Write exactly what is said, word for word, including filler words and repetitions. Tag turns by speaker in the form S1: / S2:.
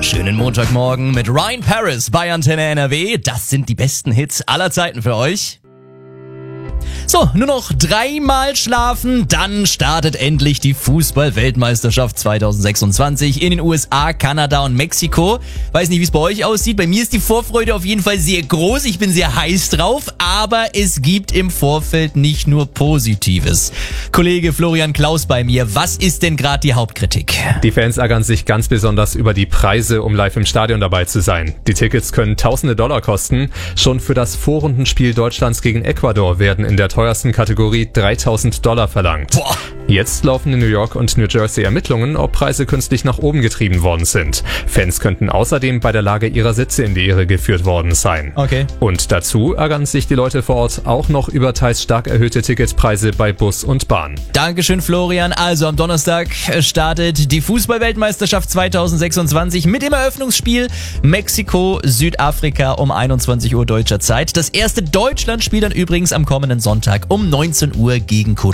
S1: Schönen Montagmorgen mit Ryan Paris bei Antenne N R W. Das sind die besten Hits aller Zeiten für euch. So, nur noch dreimal schlafen, dann startet endlich die Fußball-Weltmeisterschaft zwanzig sechsundzwanzig in den U S A, Kanada und Mexiko. Weiß nicht, wie es bei euch aussieht. Bei mir ist die Vorfreude auf jeden Fall sehr groß. Ich bin sehr heiß drauf, aber es gibt im Vorfeld nicht nur Positives. Kollege Florian Klaus bei mir, was ist denn gerade die Hauptkritik?
S2: Die Fans ärgern sich ganz besonders über die Preise, um live im Stadion dabei zu sein. Die Tickets können tausende Dollar kosten. Schon für das Vorrundenspiel Deutschlands gegen Ecuador werden in der teuersten Kategorie dreitausend Dollar verlangt.
S1: Boah.
S2: Jetzt laufen in New York und New Jersey Ermittlungen, ob Preise künstlich nach oben getrieben worden sind. Fans könnten außerdem bei der Lage ihrer Sitze in die Irre geführt worden sein.
S1: Okay.
S2: Und dazu ärgern sich die Leute vor Ort auch noch über teils stark erhöhte Ticketpreise bei Bus und Bahn.
S1: Dankeschön, Florian. Also am Donnerstag startet die Fußball-Weltmeisterschaft zwanzig sechsundzwanzig mit dem Eröffnungsspiel Mexiko-Südafrika um einundzwanzig Uhr deutscher Zeit. Das erste Deutschlandspiel dann übrigens am kommenden Sonntag um neunzehn Uhr gegen Costa